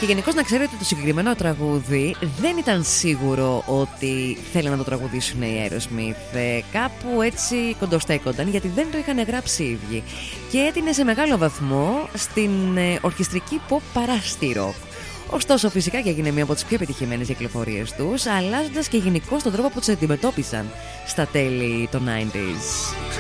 Και γενικώς να ξέρετε ότι το συγκεκριμένο τραγούδι δεν ήταν σίγουρο ότι θέλουν να το τραγουδήσουν οι Aerosmith. Κάπου έτσι κοντοστέκονταν, γιατί δεν το είχαν γράψει οι ίδιοι. Και έτεινε σε μεγάλο βαθμό στην ορχιστρική pop παρά rock. Ωστόσο, φυσικά και έγινε μία από τις πιο επιτυχημένες κυκλοφορίες τους, αλλάζοντας και γενικώς τον τρόπο που τους αντιμετώπισαν στα τέλη των 90s.